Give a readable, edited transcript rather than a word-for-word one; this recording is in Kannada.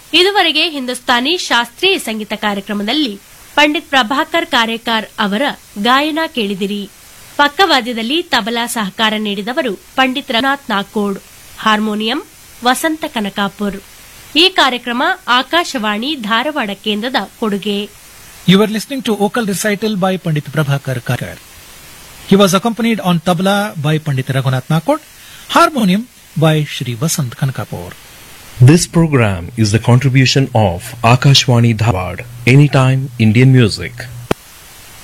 ಇದುವರೆಗೆ ಹಿಂದೂಸ್ತಾನಿ ಶಾಸ್ತ್ರೀಯ ಸಂಗೀತ ಕಾರ್ಯಕ್ರಮದಲ್ಲಿ ಪಂಡಿತ್ ಪ್ರಭಾಕರ್ ಕಾರೇಕಾರ್ ಅವರ ಗಾಯನ ಕೇಳಿದಿರಿ. ಪಕ್ಕವಾದ್ಯದಲ್ಲಿ ತಬಲಾ ಸಹಕಾರ ನೀಡಿದವರು ಪಂಡಿತ್ ರಘುನಾಥ್ ನಾಕೋಡ್, ಹಾರ್ಮೋನಿಯಂ ವಸಂತ ಕನಕಾಪುರ್. ಈ ಕಾರ್ಯಕ್ರಮ ಆಕಾಶವಾಣಿ ಧಾರವಾಡ ಕೇಂದ್ರದ ಕೊಡುಗೆ. You were listening to vocal recital by Pandit Prabhakar Karekar. He was accompanied on tabla by Pandit Raghunath Nakod, harmonium by Shri Vasant Kankapur. This program is the contribution of Akashwani Dharwad, Anytime Indian Music.